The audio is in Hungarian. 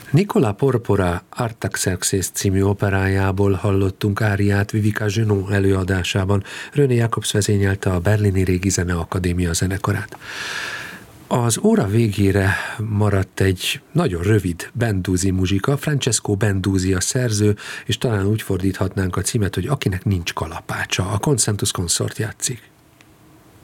Nicola Porpora Artaxerxes című operájából hallottunk áriát Vivica Genot előadásában. René Jacobs vezényelte a Berlini Régi Zeneakadémia zenekarát. Az óra végére maradt egy nagyon rövid Bendusi muzsika, Francesco Bendusi a szerző, és talán úgy fordíthatnánk a címet, hogy akinek nincs kalapácsa, a Concentus Consort játszik.